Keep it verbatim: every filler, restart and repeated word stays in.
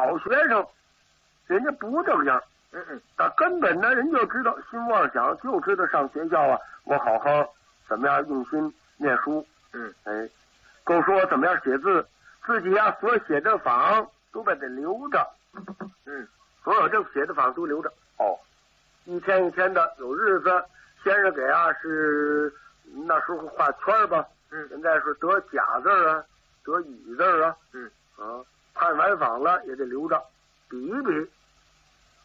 好学生，人家不这样。 嗯嗯， 他根本呢，人就知道心妄想，就知道上学校啊，我好好怎么样用心念书。 嗯， 哎，够说怎么样写字，自己呀、啊、所写的坊都把它留着。 嗯， 所有这写的坊都留着。哦，一天一天的有日子，先生给啊是那时候画圈吧。 嗯， 现在是得甲字啊，得乙字啊。 嗯， 啊，判完坊了也得留着，比一比。